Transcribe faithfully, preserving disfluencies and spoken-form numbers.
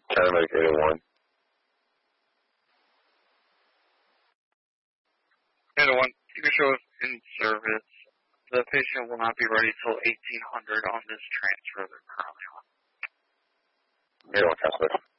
Paramedic eight oh one. eight oh one, you can show us in service. The patient will not be ready till eighteen hundred on this transfer they're currently on. eight oh one, translate.